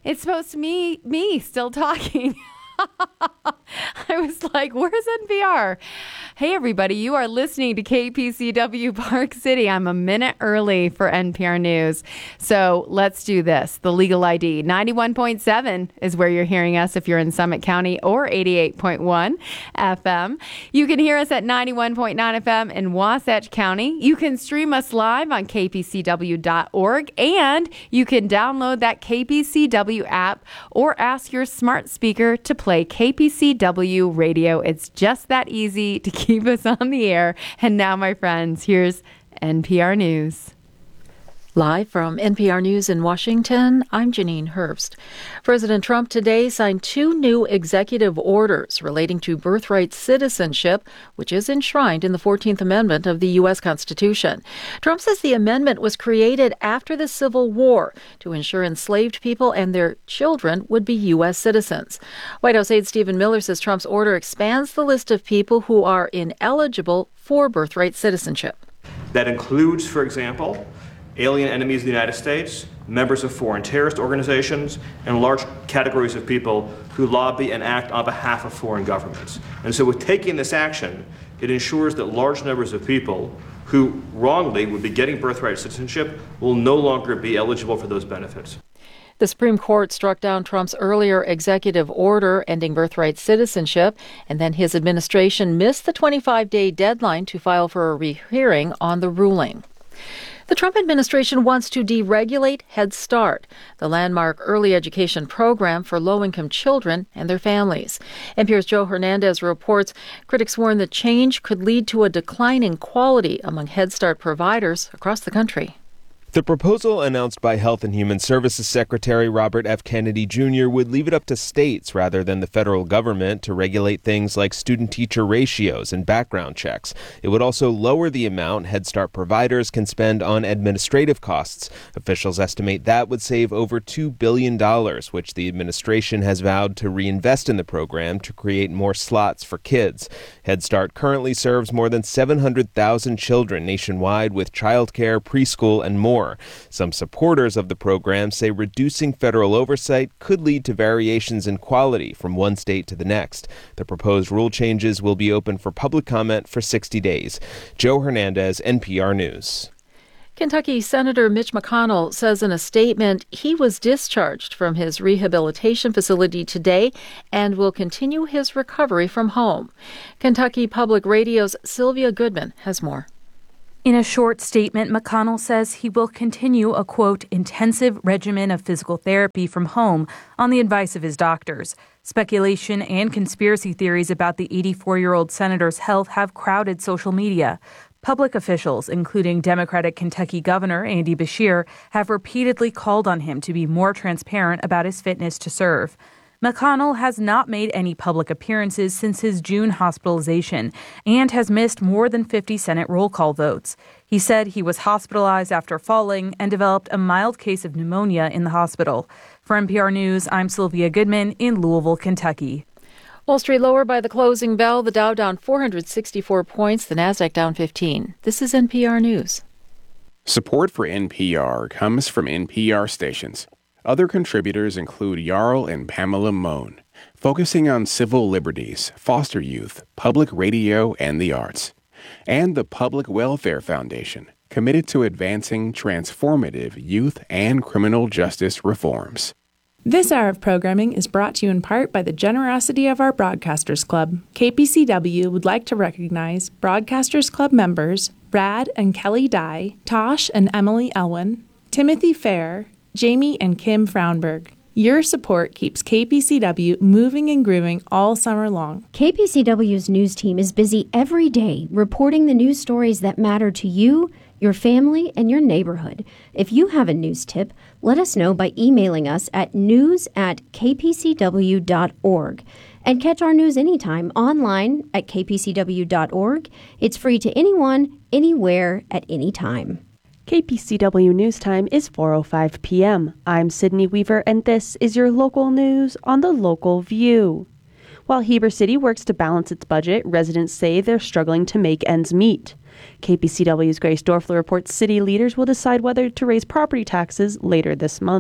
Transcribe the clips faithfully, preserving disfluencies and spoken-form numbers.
It's supposed to be me still talking. I was like, where's N P R? Hey, everybody, you are listening to K P C W Park City. I'm a minute early for N P R News. So let's do this. The Legal I D. ninety-one point seven is where you're hearing us if you're in Summit County, or eighty-eight point one F M. You can hear us at ninety-one point nine F M in Wasatch County. You can stream us live on K P C W dot org, and you can download that K P C W app or ask your smart speaker to play K P C W radio. It's just that easy to keep us on the air. And now, my friends, here's N P R News. Live from N P R News in Washington, I'm Janine Herbst. President Trump today signed two new executive orders relating to birthright citizenship, which is enshrined in the fourteenth Amendment of the U S Constitution. Trump says the amendment was created after the Civil War to ensure enslaved people and their children would be U S citizens. White House aide Stephen Miller says Trump's order expands the list of people who are ineligible for birthright citizenship. That includes, for example, alien enemies of the United States, members of foreign terrorist organizations, and large categories of people who lobby and act on behalf of foreign governments. And so with taking this action, it ensures that large numbers of people who wrongly would be getting birthright citizenship will no longer be eligible for those benefits. The Supreme Court struck down Trump's earlier executive order ending birthright citizenship, and then his administration missed the twenty-five day deadline to file for a rehearing on the ruling. The Trump administration wants to deregulate Head Start, the landmark early education program for low-income children and their families. N P R's Joe Hernandez reports critics warn the change could lead to a decline in quality among Head Start providers across the country. The proposal announced by Health and Human Services Secretary Robert F. Kennedy Junior would leave it up to states rather than the federal government to regulate things like student-teacher ratios and background checks. It would also lower the amount Head Start providers can spend on administrative costs. Officials estimate that would save over two billion dollars, which the administration has vowed to reinvest in the program to create more slots for kids. Head Start currently serves more than seven hundred thousand children nationwide with childcare, preschool, and more. Some supporters of the program say reducing federal oversight could lead to variations in quality from one state to the next. The proposed rule changes will be open for public comment for sixty days. Joe Hernandez, N P R News. Kentucky Senator Mitch McConnell says in a statement he was discharged from his rehabilitation facility today and will continue his recovery from home. Kentucky Public Radio's Sylvia Goodman has more. In a short statement, McConnell says he will continue a, quote, intensive regimen of physical therapy from home on the advice of his doctors. Speculation and conspiracy theories about the eighty-four-year-old senator's health have crowded social media. Public officials, including Democratic Kentucky Governor Andy Beshear, have repeatedly called on him to be more transparent about his fitness to serve. McConnell has not made any public appearances since his June hospitalization and has missed more than fifty Senate roll call votes. He said he was hospitalized after falling and developed a mild case of pneumonia in the hospital. For N P R News, I'm Sylvia Goodman in Louisville, Kentucky. Wall Street lower by the closing bell. The Dow down four hundred sixty-four points, the Nasdaq down fifteen. This is N P R News. Support for N P R comes from N P R stations. Other contributors include Jarl and Pamela Mohn, focusing on civil liberties, foster youth, public radio, and the arts. And the Public Welfare Foundation, committed to advancing transformative youth and criminal justice reforms. This hour of programming is brought to you in part by the generosity of our Broadcasters Club. K P C W would like to recognize Broadcasters Club members Brad and Kelly Dye, Tosh and Emily Elwin, Timothy Fair, Jamie and Kim Fraunberg. Your support keeps K P C W moving and grooving all summer long. K P C W's news team is busy every day reporting the news stories that matter to you, your family, and your neighborhood. If you have a news tip, let us know by emailing us at news at k p c w dot org. And catch our news anytime online at k p c w dot org. It's free to anyone, anywhere, at any time. K P C W News Time is four oh five p.m. I'm Sydney Weaver, and this is your local news on the Local View. While Heber City works to balance its budget, residents say they're struggling to make ends meet. K P C W's Grace Dorfler reports city leaders will decide whether to raise property taxes later this month.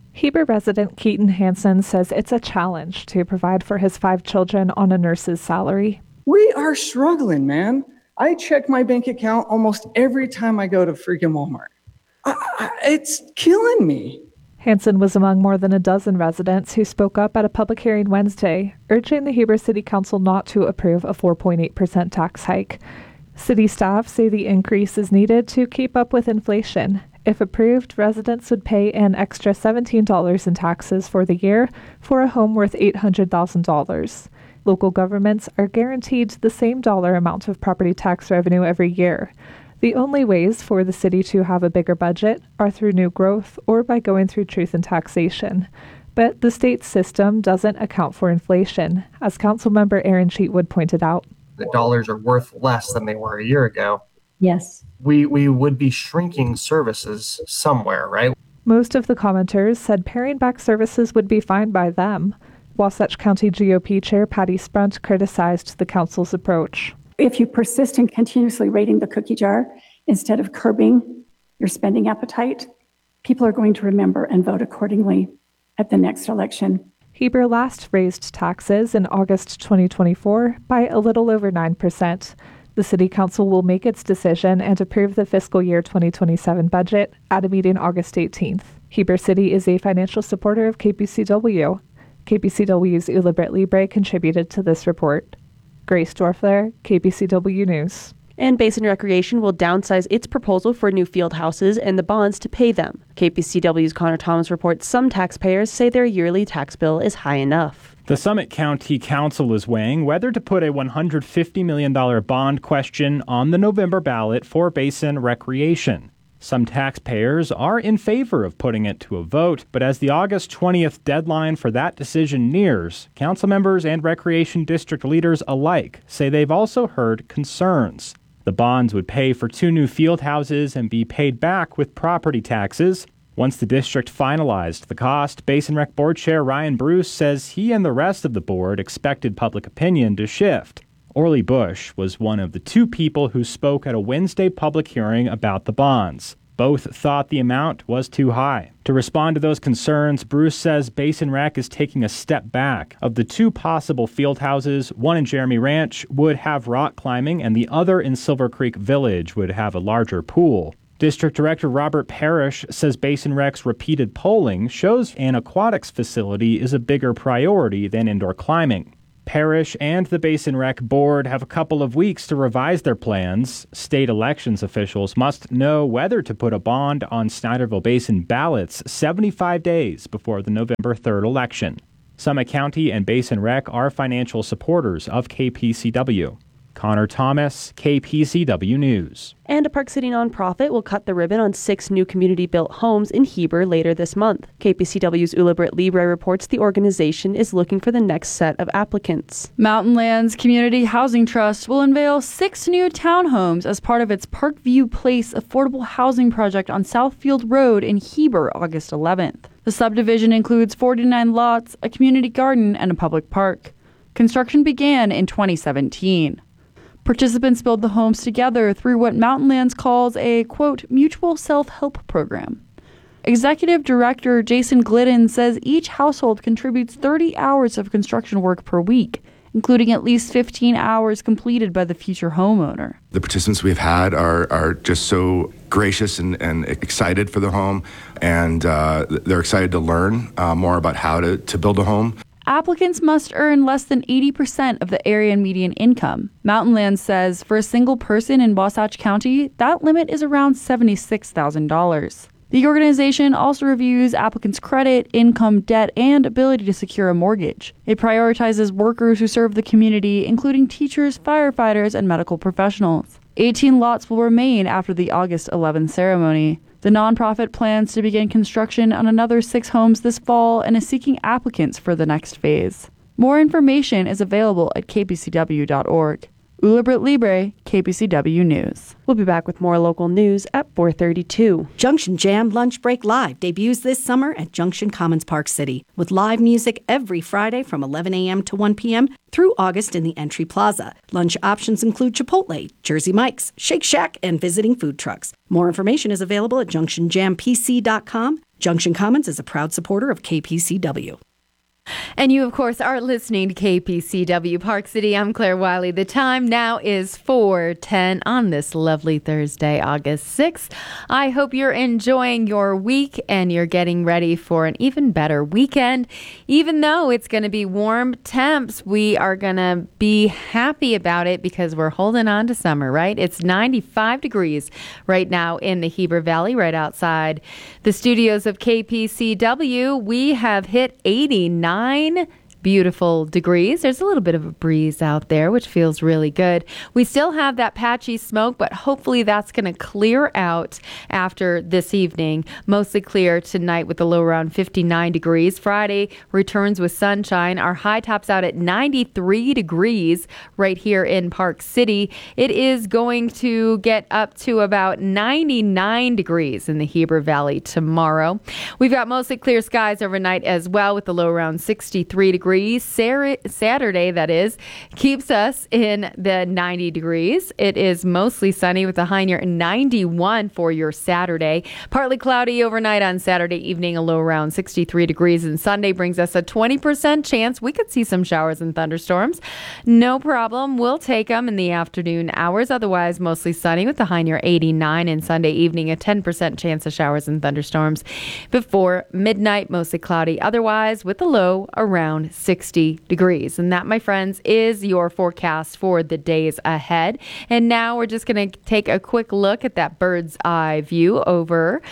Heber resident Keaton Hansen says it's a challenge to provide for his five children on a nurse's salary. We are struggling, man. I check my bank account almost every time I go to freaking Walmart. I, I, it's killing me. Hansen was among more than a dozen residents who spoke up at a public hearing Wednesday, urging the Heber City Council not to approve a four point eight percent tax hike. City staff say the increase is needed to keep up with inflation. If approved, residents would pay an extra seventeen dollars in taxes for the year for a home worth eight hundred thousand dollars. Local governments are guaranteed the same dollar amount of property tax revenue every year. The only ways for the city to have a bigger budget are through new growth or by going through truth in taxation. But the state's system doesn't account for inflation, as Councilmember Aaron Cheatwood pointed out. The dollars are worth less than they were a year ago. Yes. We we would be shrinking services somewhere, right? Most of the commenters said paring back services would be fine by them. Wasatch County G O P Chair Patty Sprunt criticized the council's approach. If you persist in continuously raiding the cookie jar instead of curbing your spending appetite, people are going to remember and vote accordingly at the next election. Heber last raised taxes in August twenty twenty-four by a little over nine percent. The City Council will make its decision and approve the fiscal year twenty twenty-seven budget at a meeting August eighteenth. Heber City is a financial supporter of K P C W. K P C W's Ula Britt Libre contributed to this report. Grace Dorfler, K P C W News. And Basin Recreation will downsize its proposal for new field houses and the bonds to pay them. K P C W's Connor Thomas reports some taxpayers say their yearly tax bill is high enough. The Summit County Council is weighing whether to put a one hundred fifty million dollars bond question on the November ballot for Basin Recreation. Some taxpayers are in favor of putting it to a vote, but as the August twentieth deadline for that decision nears, council members and recreation district leaders alike say they've also heard concerns. The bonds would pay for two new field houses and be paid back with property taxes. Once the district finalized the cost, Basin Rec Board Chair Ryan Bruce says he and the rest of the board expected public opinion to shift. Orly Bush was one of the two people who spoke at a Wednesday public hearing about the bonds. Both thought the amount was too high. To respond to those concerns, Bruce says Basin Rec is taking a step back. Of the two possible field houses, one in Jeremy Ranch would have rock climbing and the other in Silver Creek Village would have a larger pool. District Director Robert Parrish says Basin Rec's repeated polling shows an aquatics facility is a bigger priority than indoor climbing. Parrish and the Basin Rec Board have a couple of weeks to revise their plans. State elections officials must know whether to put a bond on Snyderville Basin ballots seventy-five days before the November third election. Summit County and Basin Rec are financial supporters of K P C W. Connor Thomas, K P C W News. And a Park City nonprofit will cut the ribbon on six new community-built homes in Heber later this month. K P C W's Ula Britt Libre reports the organization is looking for the next set of applicants. Mountain Lands Community Housing Trust will unveil six new townhomes as part of its Parkview Place affordable housing project on Southfield Road in Heber, August eleventh. The subdivision includes forty-nine lots, a community garden, and a public park. Construction began in twenty seventeen. Participants build the homes together through what Mountain Lands calls a, quote, mutual self-help program. Executive Director Jason Glidden says each household contributes thirty hours of construction work per week, including at least fifteen hours completed by the future homeowner. The participants we've had are, are just so gracious and, and excited for the home, and uh, they're excited to learn uh, more about how to, to build a home. Applicants must earn less than eighty percent of the area median income. Mountain Lands says for a single person in Wasatch County, that limit is around seventy-six thousand dollars. The organization also reviews applicants' credit, income, debt, and ability to secure a mortgage. It prioritizes workers who serve the community, including teachers, firefighters, and medical professionals. eighteen lots will remain after the August eleventh ceremony. The nonprofit plans to begin construction on another six homes this fall and is seeking applicants for the next phase. More information is available at k p c w dot org. Ula Britt Libre, K P C W News. We'll be back with more local news at four thirty-two. Junction Jam Lunch Break Live debuts this summer at Junction Commons Park City with live music every Friday from eleven a.m. to one p.m. through August in the Entry Plaza. Lunch options include Chipotle, Jersey Mike's, Shake Shack, and visiting food trucks. More information is available at junction jam p c dot com. Junction Commons is a proud supporter of K P C W. And you, of course, are listening to K P C W Park City. I'm Claire Wiley. The time now is four ten on this lovely Thursday, August sixth. I hope you're enjoying your week and you're getting ready for an even better weekend. Even though it's going to be warm temps, we are going to be happy about it because we're holding on to summer, right? It's ninety-five degrees right now in the Heber Valley, right outside the studios of K P C W. We have hit eighty-nine beautiful degrees. There's a little bit of a breeze out there, which feels really good. We still have that patchy smoke, but hopefully that's going to clear out after this evening. Mostly clear tonight with a low around fifty-nine degrees. Friday returns with sunshine. Our high tops out at ninety-three degrees right here in Park City. It is going to get up to about ninety-nine degrees in the Heber Valley tomorrow. We've got mostly clear skies overnight as well with the low around sixty-three degrees. Saturday, that is, keeps us in the ninety degrees. It is mostly sunny with a high near ninety-one for your Saturday. Partly cloudy overnight on Saturday evening, a low around sixty-three degrees. And Sunday brings us a twenty percent chance we could see some showers and thunderstorms. No problem. We'll take them in the afternoon hours. Otherwise, mostly sunny with a high near eighty-nine. And Sunday evening, a ten percent chance of showers and thunderstorms before midnight. Mostly cloudy otherwise with a low around sixty degrees. And that, my friends, is your forecast for the days ahead. And now we're just going to take a quick look at that bird's eye view over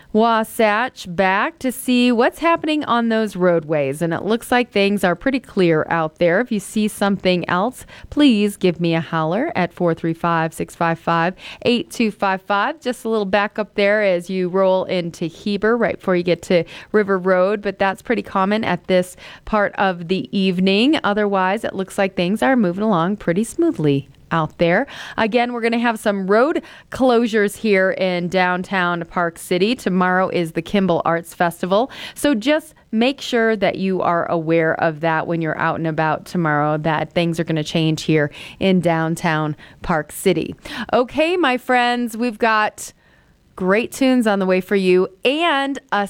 Wasatch back to see what's happening on those roadways. And it looks like things are pretty clear out there. If you see something else, please give me a holler at four three five, six five five, eight two five five. Just a little back up there as you roll into Heber right before you get to River Road. But that's pretty common at this part of the evening. Otherwise, it looks like things are moving along pretty smoothly out there. Again, we're going to have some road closures here in downtown Park City. Tomorrow is the Kimball Arts Festival. So just make sure that you are aware of that when you're out and about tomorrow, that things are going to change here in downtown Park City. Okay, my friends, we've got great tunes on the way for you and a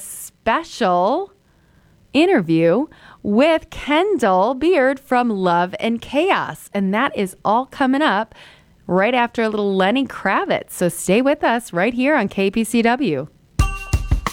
special interview with Kendall Beard from Love and Chaos. And that is all coming up right after a little Lenny Kravitz. So stay with us right here on K P C W.